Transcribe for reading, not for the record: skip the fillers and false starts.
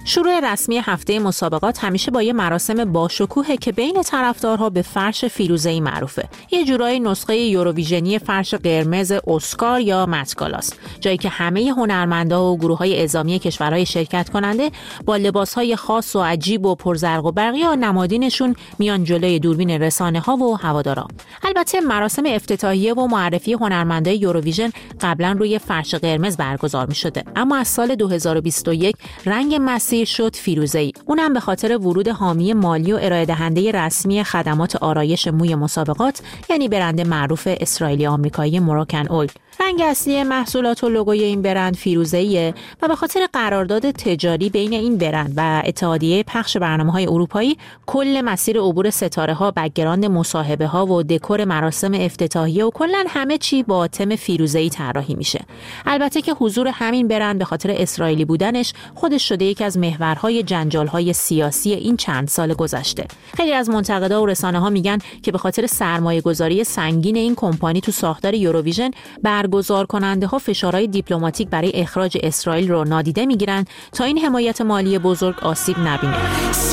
شروع رسمی هفته مسابقات همیشه با یه مراسم باشکوهه که بین طرفدارها به فرش فیروزه‌ای معروفه. یه جورایی نسخه یوروویژنی فرش قرمز اسکار یا مت‌گالاست، جایی که همه هنرمندا و گروه‌های اعزامی کشورهای شرکت کننده با لباس‌های خاص و عجیب و پرزرق و برق یا نمادینشون میان جلوی دوربین رسانه‌ها و هوادارا. البته مراسم افتتاحیه و معرفی هنرمندای یوروویژن قبلا روی فرش قرمز برگزار می‌شده، اما از سال 2021 رنگ مسیر شد فیروزه‌ای. اونم به خاطر ورود حامی مالی و ارائه دهنده رسمی خدمات آرایش موی مسابقات، یعنی برند معروف اسرائیلی آمریکایی موراکن اول. رنگ اصلی محصولات و لوگوی این برند فیروزه‌ایه و به خاطر قرارداد تجاری بین این برند و اتحادیه پخش برنامه‌های اروپایی، کل مسیر عبور ستاره‌ها، بک‌گراند مصاحبه‌ها و دکور مراسم افتتاحیه و کلاً همه چی با تم فیروزه‌ای طراحی میشه. البته که حضور همین برند به خاطر اسرائیلی بودنش خودش شده یکی از محورهای جنجال‌های سیاسی این چند سال گذشته. خیلی از منتقدا و رسانه‌ها میگن که به خاطر سرمایه‌گذاری سنگین این کمپانی تو ساختار یوروویژن، برگزار کننده ها فشارهای دیپلماتیک برای اخراج اسرائیل رو نادیده میگیرن تا این حمایت مالی بزرگ آسیب نبینه.